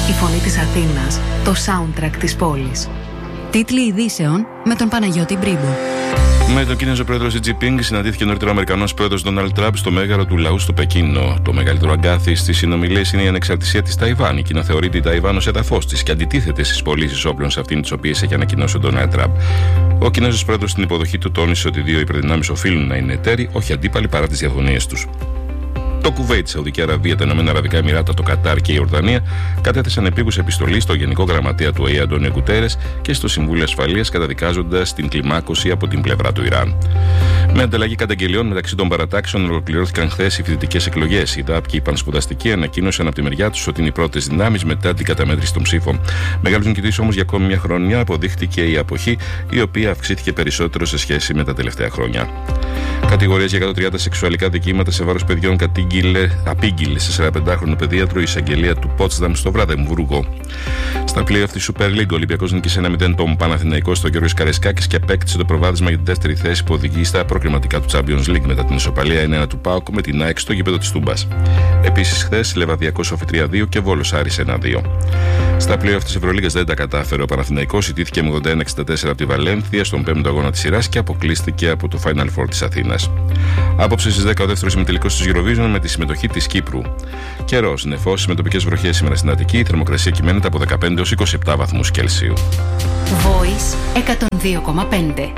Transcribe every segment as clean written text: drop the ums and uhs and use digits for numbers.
Η φωνή της Αθήνας, το soundtrack της πόλης. Τίτλοι ειδήσεων με τον Παναγιώτη Μπρίμπο. Με τον Κίνεζο πρόεδρο Xi Jinping συναντήθηκε νωρίτερα ο Αμερικανός πρόεδρος Ντόναλντ Τραμπ στο μέγαρο του λαού στο Πεκίνο. Το μεγαλύτερο αγκάθι στις συνομιλίες είναι η ανεξαρτησία της Ταϊβάν. Η Κίνα θεωρεί τη Ταϊβάν ως έδαφος της και αντιτίθεται στις πωλήσεις όπλων σε αυτήν τις οποίες έχει ανακοινώσει ο Ντόναλντ Τραμπ. Ο Κινέζος πρόεδρος στην υποδοχή του τόνισε ότι οι δύο υπερδυνάμεις οφείλουν να είναι εταίροι, όχι αντίπαλοι παρά τις διαφωνίες τους. Το Κουβέιτ, η Σαουδική Αραβία, τα Ηνωμένα Αραβικά Εμιράτα, το Κατάρ και η Ορδανία κατέθεσαν επίγουσα επιστολή στο Γενικό Γραμματέα του ΟΗΕ Αντώνιο Γκουτέρες και στο Συμβούλιο Ασφαλείας, καταδικάζοντας την κλιμάκωση από την πλευρά του Ιράν. Με ανταλλαγή καταγγελιών μεταξύ των παρατάξεων, ολοκληρώθηκαν χθες οι φοιτητικές εκλογές. Οι ΔΑΠ και οι πανσπουδαστικοί ανακοίνωσαν από τη μεριά τους ότι είναι οι πρώτες δυνάμεις μετά την καταμέτρηση των ψήφων. Μεγάλος νικητής όμως για ακόμη μια χρονιά αποδείχτηκε η αποχή, η οποία αυξήθηκε περισσότερο σε σχέση με τα τελευταία χρόνια. Κατηγορίες για 130 σεξουαλικά δικήματα σε βάρος παιδιών απήγγειλε σε 45χρονο παιδίατρο η εισαγγελία του Πότσταμ στο Βραδεμβούργο. Στα play-off της Super League, ο Ολυμπιακός νίκησε 1-0 τον Παναθηναϊκό στο Γιώργος Καρεσκάκης και απέκτησε το προβάδισμα για την δεύτερη θέση που οδηγεί στα προκριματικά του Champions League μετά την ισοπαλία 1-1 του ΠΑΟΚ με την ΑΕΚ στο γήπεδο της Τούμπας. Επίσης, χθες Λεβαδιακός Σόφι 3-2 και Βόλος Άρης 1-2. Στα play-off της Ευρωλίγας δεν τα κατάφερε ο Παναθηναϊκός, ιτήθηκε με 81-64 από τη Βαλένθια στον 5ο αγώνα της σειράς και αποκλείστηκε από το Final Four της Αθήνας. Απόψε στις 10 ο δεύτερος ημιτελικός της Eurovision με τη συμμετοχή της Κύπρου. Καιρός, νεφώσεις με τοπικές βροχές σήμερα στην Αττική, η θερμοκρασία κυμαίνεται από 15 έως 27 βαθμούς Κελσίου. Voice 102,5.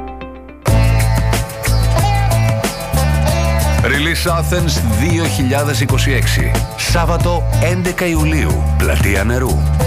Release Athens 2026. Σάββατο 11 Ιουλίου. Πλατεία Νερού.